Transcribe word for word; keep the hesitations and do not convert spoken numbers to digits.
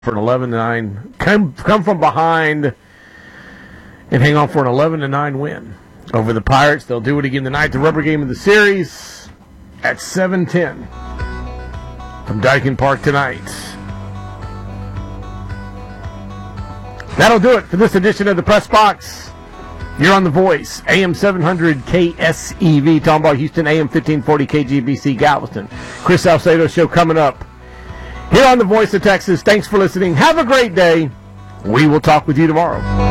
for an eleven to nine. Come, come from behind and hang on for an eleven to nine win over the Pirates. They'll do it again tonight. The rubber game of the series at seven ten from Daikin Park tonight. That'll do it for this edition of the Press Box. You're on The Voice, A M seven hundred K S E V, Tomball, Houston, A M fifteen forty K G B C, Galveston. Chris Salcedo Show coming up here on The Voice of Texas. Thanks for listening. Have a great day. We will talk with you tomorrow.